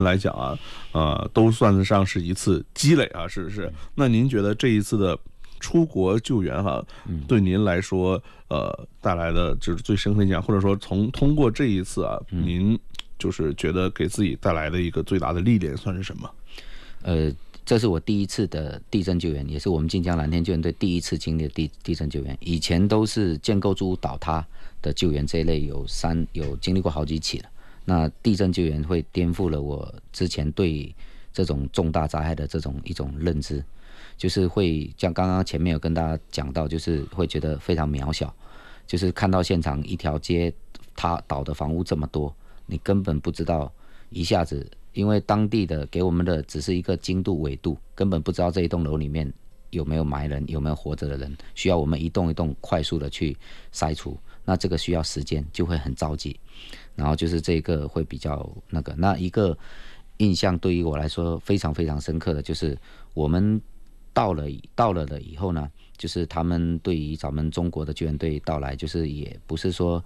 来讲啊，都算得上是一次积累啊，是不是？那您觉得这一次的出国救援哈，对您来说，带来的就是最深刻的印象，或者说通过这一次啊，您就是觉得给自己带来的一个最大的历练算是什么？ 这是我第一次的地震救援，也是我们晋江蓝天救援队第一次经历的地震救援。以前都是建构筑物倒塌的救援，这一类有经历过好几起了。那地震救援会颠覆了我之前对这种重大灾害的一种认知，就是会像刚刚前面有跟大家讲到，就是会觉得非常渺小，就是看到现场一条街倒的房屋这么多，你根本不知道一下子，因为当地的给我们的只是一个经度纬度，根本不知道这一栋楼里面有没有埋人，有没有活着的人，需要我们一栋一栋快速的去筛除，那这个需要时间，就会很着急。然后就是这个会比较那个，那一个印象对于我来说非常非常深刻的就是我们到了以后呢，就是他们对于咱们中国的救援队到来，就是也不是说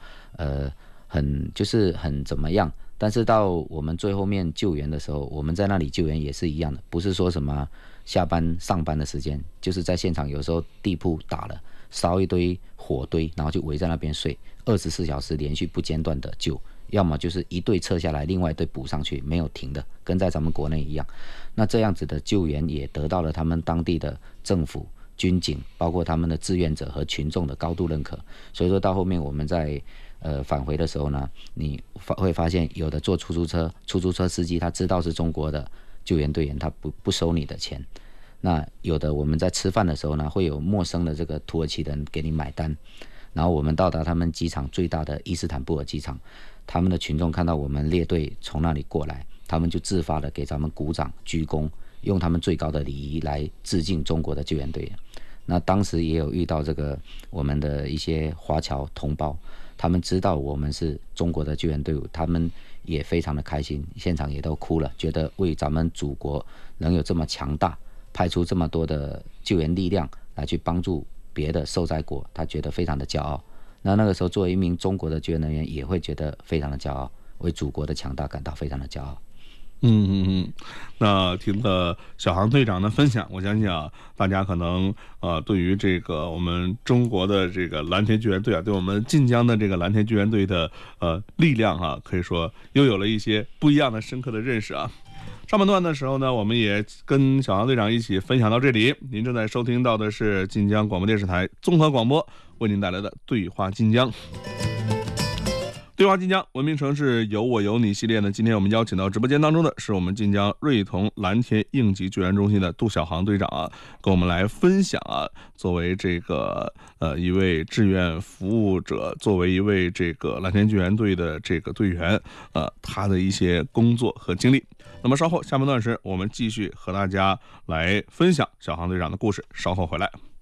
很怎么样，但是到我们最后面救援的时候，我们在那里救援也是一样的，不是说什么下班上班的时间，就是在现场有时候地铺打了，烧一堆火堆，然后就围在那边睡，24小时连续不间断的救。要么就是一队撤下来，另外一队补上去，没有停的，跟在咱们国内一样。那这样子的救援也得到了他们当地的政府、军警，包括他们的志愿者和群众的高度认可。所以说到后面我们在返回的时候呢，你会发现有的坐出租车司机他知道是中国的救援队员，他不收你的钱。那有的我们在吃饭的时候呢，会有陌生的这个土耳其人给你买单。然后我们到达他们机场最大的伊斯坦布尔机场，他们的群众看到我们列队从那里过来，他们就自发的给咱们鼓掌鞠躬，用他们最高的礼仪来致敬中国的救援队员。那当时也有遇到这个我们的一些华侨同胞，他们知道我们是中国的救援队伍，他们也非常的开心，现场也都哭了，觉得为咱们祖国能有这么强大，派出这么多的救援力量来去帮助别的受灾国，他觉得非常的骄傲。那个时候作为一名中国的救援人员也会觉得非常的骄傲，为祖国的强大感到非常的骄傲。 那听了小航队长的分享，我相信啊，大家可能对于这个我们中国的这个蓝天救援队啊，对我们晋江的这个蓝天救援队的力量啊，可以说又有了一些不一样的深刻的认识啊。上半段的时候呢，我们也跟小航队长一起分享到这里。您正在收听到的是晋江广播电视台综合广播为您带来的对话晋江。对话晋江文明城市有我有你系列呢，今天我们邀请到直播间当中的是我们晋江瑞同蓝天应急救援中心的杜小航队长啊，跟我们来分享啊，作为这个一位志愿服务者，作为一位这个蓝天救援队的这个队员，他的一些工作和经历。那么稍后下半段时，我们继续和大家来分享小航队长的故事，稍后回来。